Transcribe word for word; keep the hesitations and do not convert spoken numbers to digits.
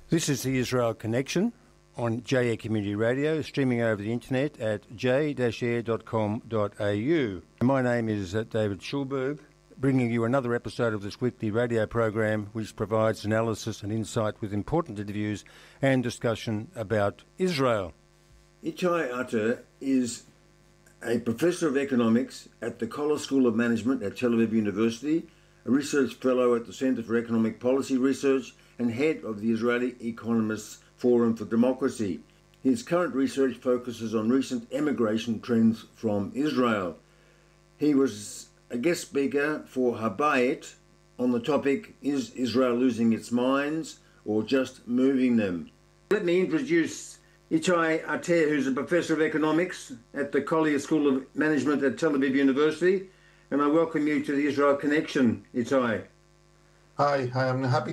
This is the Israel Connection on J Air Community Radio, streaming over the internet at j dash air dot com dot a u. My name is uh, David Schulberg, bringing you another episode of this weekly radio program which provides analysis and insight with important interviews and discussion about Israel. Itai Ater is a professor of economics at the Koller School of Management at Tel Aviv University, a research fellow at the Center for Economic Policy Research, and head of the Israeli Economists Forum for Democracy. His current research focuses on recent emigration trends from Israel. He was a guest speaker for Habayit on the topic, Is Israel losing its minds or just moving them? Let me introduce Itai Ater, who's a professor of economics at the Collier School of Management at Tel Aviv University, and I welcome you to the Israel Connection, Itai. Hi, hi, I'm happy